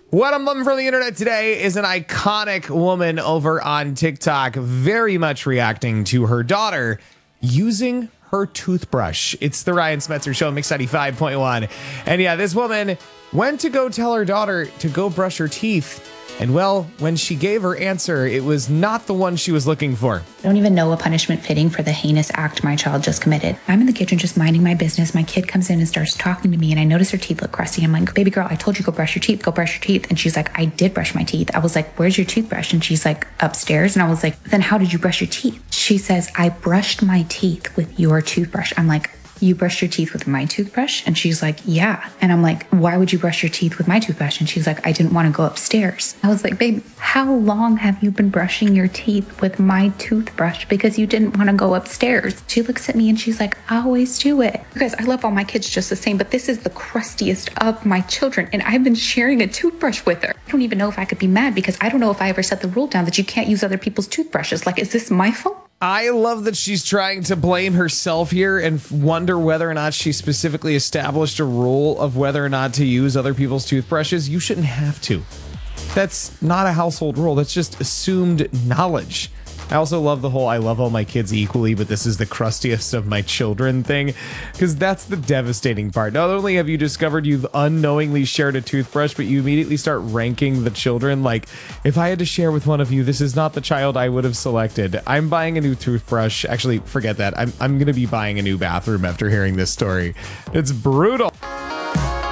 What I'm loving from the internet today is an iconic woman over on TikTok very much reacting to her daughter using her toothbrush. It's the Ryan Smetzer Show, Mix 95.1. And yeah, this woman went to go tell her daughter to go brush her teeth. And well, when she gave her answer, it was not the one she was looking for. I don't even know a punishment fitting for the heinous act my child just committed. I'm in the kitchen just minding my business. My kid comes in and starts talking to me, and I notice her teeth look crusty. I'm like, baby girl, I told you go brush your teeth, go brush your teeth. And she's like, I did brush my teeth. I was like, where's your toothbrush? And she's like, upstairs. And I was like, then how did you brush your teeth? She says, I brushed my teeth with your toothbrush. I'm like, you brushed your teeth with my toothbrush? And she's like, yeah. And I'm like, why would you brush your teeth with my toothbrush? And she's like, I didn't want to go upstairs. I was like, babe, how long have you been brushing your teeth with my toothbrush because you didn't want to go upstairs? She looks at me and she's like, I always do it. You guys, I love all my kids just the same, but this is the crustiest of my children. And I've been sharing a toothbrush with her. I don't even know if I could be mad because I don't know if I ever set the rule down that you can't use other people's toothbrushes. Like, is this my fault? I love that she's trying to blame herself here and wonder whether or not she specifically established a rule of whether or not to use other people's toothbrushes. You shouldn't have to. That's not a household rule. That's just assumed knowledge. I also love the whole I love all my kids equally, but this is the crustiest of my children thing, because that's the devastating part. Not only have you discovered you've unknowingly shared a toothbrush, but you immediately start ranking the children. Like, if I had to share with one of you, this is not the child I would have selected. I'm buying a new toothbrush. Actually, forget that. I'm going to be buying a new bathroom after hearing this story. It's brutal.